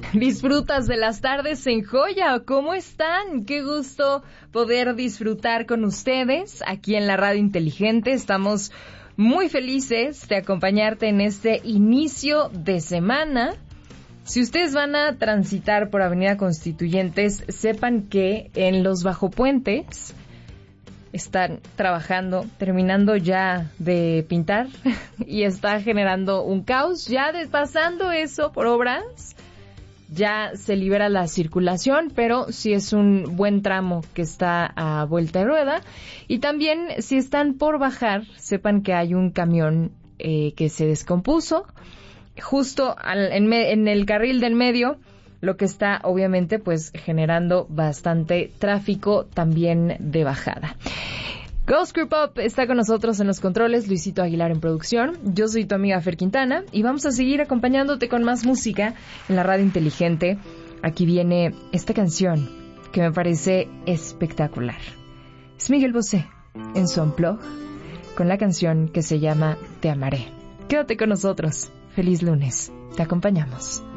disfrutas de las tardes en Joya. ¿Cómo están? Qué gusto poder disfrutar con ustedes aquí en la Radio Inteligente. Estamos muy felices de acompañarte en este inicio de semana. Si ustedes van a transitar por Avenida Constituyentes, sepan que en los bajopuentes están trabajando, terminando ya de pintar y está generando un caos. Ya pasando eso por obras, ya se libera la circulación, pero sí es un buen tramo que está a vuelta de rueda. Y también, si están por bajar, sepan que hay un camión que se descompuso justo en el carril del medio, lo que está obviamente pues generando bastante tráfico también de bajada. Ghost Crew Pop está con nosotros en los controles, Luisito Aguilar en producción. Yo soy tu amiga Fer Quintana y vamos a seguir acompañándote con más música en la Radio Inteligente. Aquí viene esta canción que me parece espectacular. Es Miguel Bosé en su Unplug con la canción que se llama Te Amaré. Quédate con nosotros. Feliz lunes. Te acompañamos.